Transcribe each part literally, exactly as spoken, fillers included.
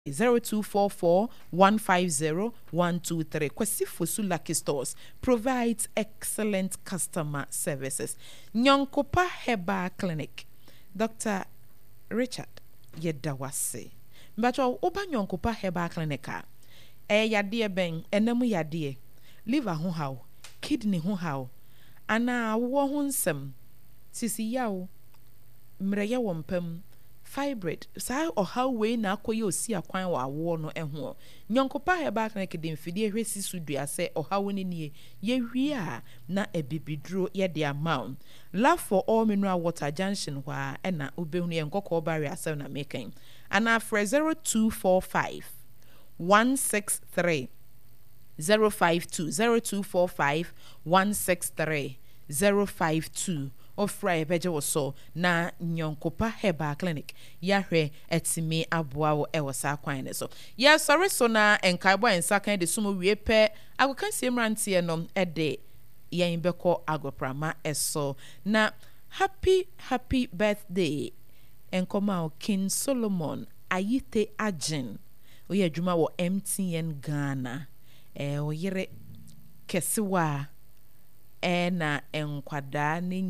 zero two four four one five zero one two three. Kwesi Fosu Lucky Stores provides excellent customer services. Nyonkopa Herbal Clinic. Doctor Richard Yedawase. Mbacho oba Nyonkopa Herbal Clinic a e yade ben enemu yade liver ho haw kidney ho haw ana wo ho nsem sisi yaw mreye wompam fibroid sa oha we na akoye osi akwan wa awo no eho Nyonkopa Herbal Clinic de mfidie hwesi sudua se oha woni nie ye wie a na ebibiduro ye de amount love for all mineral water junction wa e na obehunu ye nkoko barrier asem na making ana for zero two four five one six three zero five two zero two four five one six three zero five two ofra ebeje woso na Nyonkopa Herbal Clinic yahwe etimi aboa wo ewasa kwan ne so ya sorry so na enkaibo ensa kan de sumo wie pe agokan siemrantie no ede yen beko agoprama eso na happy happy birthday enkoma o King Solomon Ayite Agin oye adwuma wo M T N Ghana eh oyere kesiwa ena enkwada ne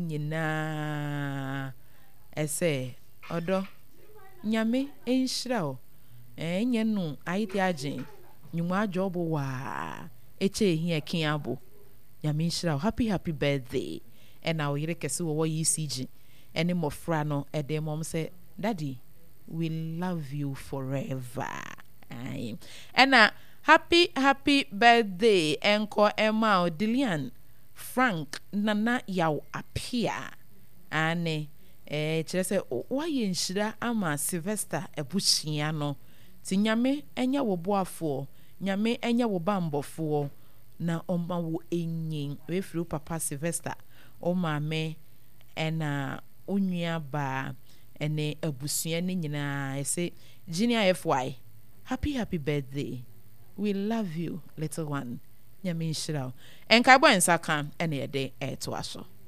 nyina ese odo nyame enhyira o eh nyenu Ayite Agin nyuma adwobo wa eche ehia kiabo nyame enhyira o happy happy birthday ena oyere kesiwa wo E C G ene mofra no ede mom say daddy we love you forever. Aye. Ena happy happy birthday enko Emma Dilian Frank nana yaw apia ane eh kire se waye nhyira ama Sylvester ebuchia no ti nyame enya wo boafo nyame enya wo bambofo na oma wo enyin we fru papa Sylvester o maame ena onua ba ene abusua ne nyina ese Junior F Y happy happy birthday we love you little one nyame nhyira enkai bo ensaka ene ede eto aso